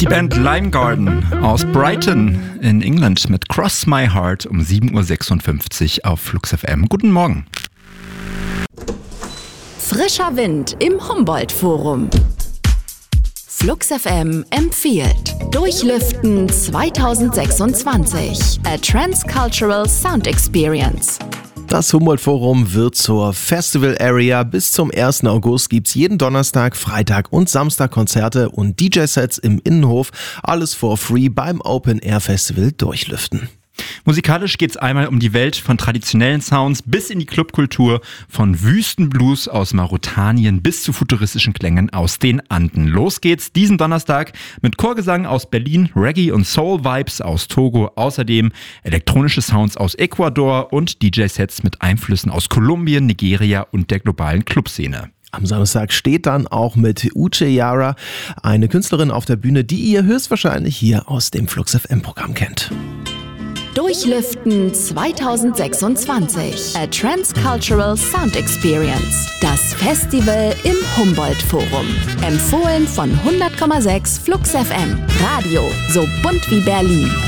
Die Band Limegarden aus Brighton in England mit Cross My Heart um 7.56 Uhr auf Flux FM. Guten Morgen. Frischer Wind im Humboldt-Forum. Flux FM empfiehlt Durchlüften 2026. A Transcultural Sound Experience. Das Humboldt-Forum wird zur Festival Area. Bis zum 1. August gibt's jeden Donnerstag, Freitag und Samstag Konzerte und DJ-Sets im Innenhof. Alles for free beim Open-Air-Festival Durchlüften. Musikalisch geht's einmal um die Welt von traditionellen Sounds bis in die Clubkultur, von Wüstenblues aus Mauretanien bis zu futuristischen Klängen aus den Anden. Los geht's diesen Donnerstag mit Chorgesang aus Berlin, Reggae und Soul-Vibes aus Togo, außerdem elektronische Sounds aus Ecuador und DJ-Sets mit Einflüssen aus Kolumbien, Nigeria und der globalen Clubszene. Am Samstag steht dann auch mit Uche Yara eine Künstlerin auf der Bühne, die ihr höchstwahrscheinlich hier aus dem Flux FM-Programm kennt. Durchlüften 2026. A Transcultural Sound Experience. Das Festival im Humboldt-Forum. Empfohlen von 100,6 Flux FM. Radio so bunt wie Berlin.